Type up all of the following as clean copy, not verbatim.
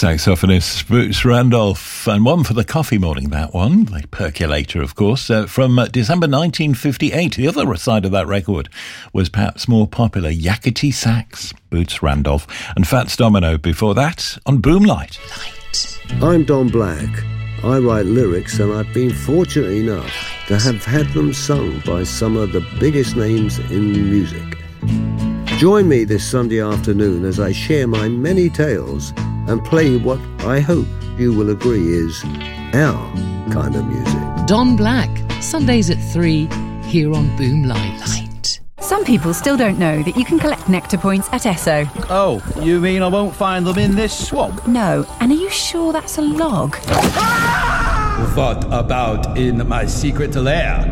Saxophonist Boots Randolph, and one for the coffee morning, that one, the Percolator, of course, from December 1958. The other side of that record was perhaps more popular, Yakety Sax, Boots Randolph, and Fats Domino before that on Boomlight. I'm Don Black. I write lyrics, and I've been fortunate enough to have had them sung by some of the biggest names in music. Join me this Sunday afternoon as I share my many tales and play what I hope you will agree is our kind of music. Don Black, Sundays at 3, here on Boomlight. Some people still don't know that you can collect nectar points at Esso. Oh, you mean I won't find them in this swamp? No, and are you sure that's a log? What about in my secret lair?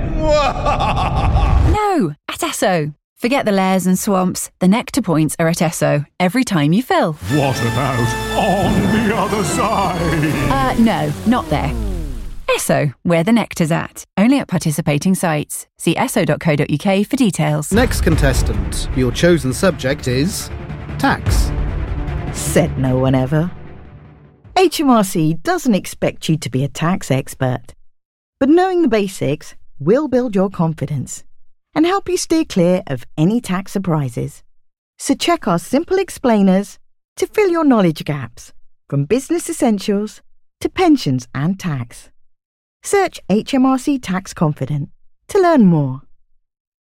No, at Esso. Forget the lairs and swamps. The nectar points are at Esso every time you fill. What about on the other side? No, not there. Esso, where the nectar's at. Only at participating sites. See esso.co.uk for details. Next contestant, your chosen subject is tax. Said no one ever. HMRC doesn't expect you to be a tax expert, but knowing the basics will build your confidence and help you steer clear of any tax surprises. So check our simple explainers to fill your knowledge gaps, from business essentials to pensions and tax. Search HMRC Tax Confident to learn more.